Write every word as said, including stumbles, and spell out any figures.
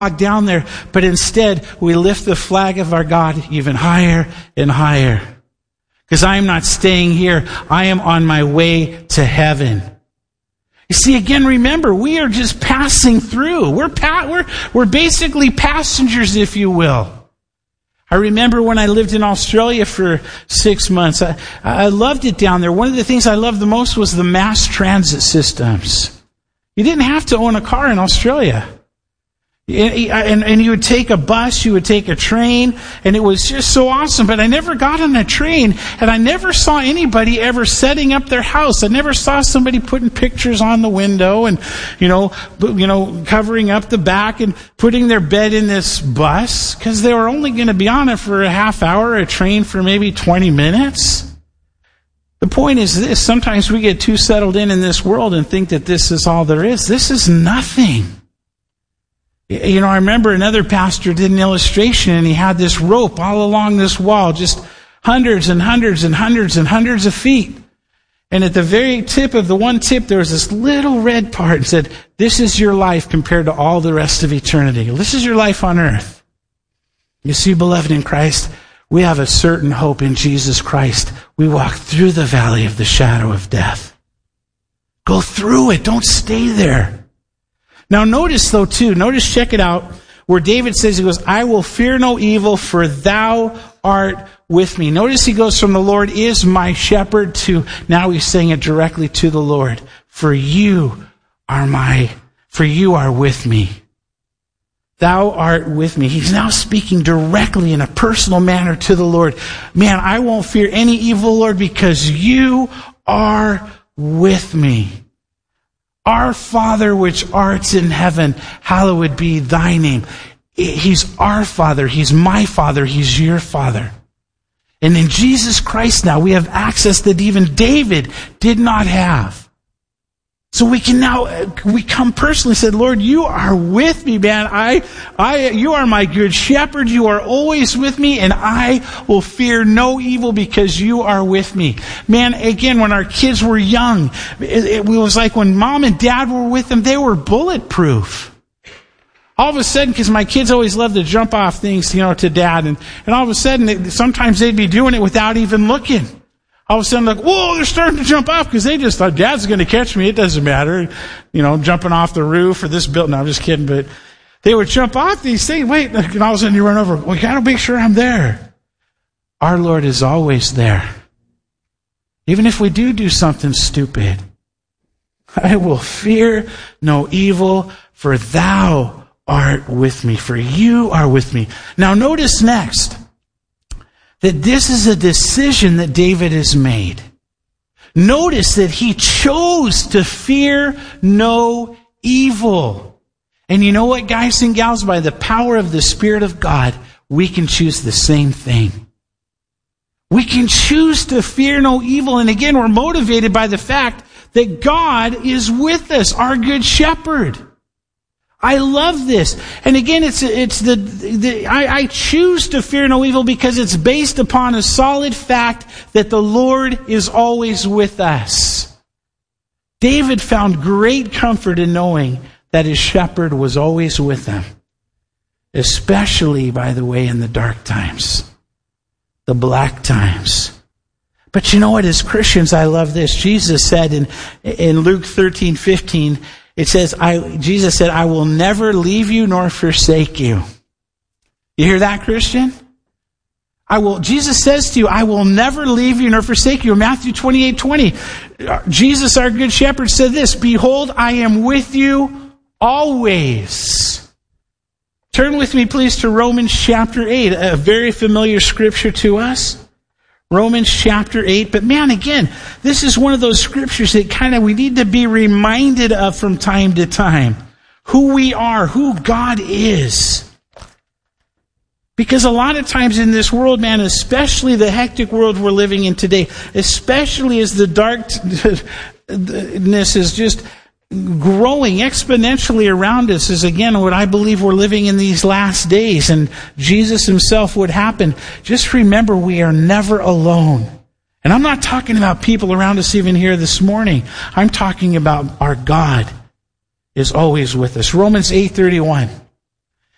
down there, but instead we lift the flag of our God even higher and higher. Because I am not staying here. I am on my way to heaven. You see, again, remember, we are just passing through. We're pa- we're we're basically passengers, if you will. I remember when I lived in Australia for six months. I, I loved it down there. One of the things I loved the most was the mass transit systems. You didn't have to own a car in Australia. And, and you would take a bus, you would take a train, and it was just so awesome. But I never got on a train, and I never saw anybody ever setting up their house. I never saw somebody putting pictures on the window and, you know, you know, covering up the back and putting their bed in this bus, because they were only going to be on it for a half hour, a train for maybe twenty minutes. The point is this: sometimes we get too settled in in this world and think that this is all there is. This is nothing. You know, I remember another pastor did an illustration, and he had this rope all along this wall, just hundreds and hundreds and hundreds and hundreds of feet. And at the very tip of the one tip, there was this little red part and said, "This is your life compared to all the rest of eternity. This is your life on earth." You see, beloved in Christ, we have a certain hope in Jesus Christ. We walk through the valley of the shadow of death. Go through it. Don't stay there. Now notice though too, notice, check it out, where David says, he goes, "I will fear no evil, for thou art with me." Notice he goes from "the Lord is my shepherd" to now he's saying it directly to the Lord. For you are my, for you are with me. Thou art with me. He's now speaking directly in a personal manner to the Lord. Man, I won't fear any evil, Lord, because you are with me. Our Father which art in heaven, hallowed be thy name. He's our Father. He's my Father. He's your Father. And in Jesus Christ now, we have access that even David did not have. So we can now, we come personally said, "Lord, you are with me, man. I, I, you are my good shepherd. You are always with me, and I will fear no evil because you are with me." Man, again, when our kids were young, it, it was like when mom and dad were with them, they were bulletproof. All of a sudden, because my kids always loved to jump off things, you know, to dad, and, and all of a sudden, they, sometimes they'd be doing it without even looking. All of a sudden, like, whoa, they're starting to jump off because they just thought, "Dad's going to catch me. It doesn't matter." You know, jumping off the roof or this building. No, I'm just kidding. But they would jump off these things. Wait, and all of a sudden you run over. "Well, you got to make sure I'm there." Our Lord is always there. Even if we do do something stupid. "I will fear no evil, for thou art with me." For you are with me. Now notice next that this is a decision that David has made. Notice that he chose to fear no evil. And you know what, guys and gals? By the power of the Spirit of God, we can choose the same thing. We can choose to fear no evil. And again, we're motivated by the fact that God is with us, our good shepherd. I love this. And again, it's it's the, the I, I choose to fear no evil because it's based upon a solid fact that the Lord is always with us. David found great comfort in knowing that his shepherd was always with him. Especially, by the way, in the dark times. The black times. But you know what, as Christians, I love this. Jesus said in, in Luke thirteen fifteen, it says, I, Jesus said, "I will never leave you nor forsake you." You hear that, Christian? I will, Jesus says to you, "I will never leave you nor forsake you." Matthew twenty-eight twenty. Jesus, our good shepherd, said this, "Behold, I am with you always." Turn with me, please, to Romans chapter eight, a very familiar scripture to us. Romans chapter eight. But man, again, this is one of those scriptures that kind of we need to be reminded of from time to time. Who we are, who God is. Because a lot of times in this world, man, especially the hectic world we're living in today, especially as the darkness is just growing exponentially around us, is again what I believe we're living in these last days, and Jesus himself would happen. Just remember, we are never alone. And I'm not talking about people around us even here this morning. I'm talking about our God is always with us. Romans eight thirty-one.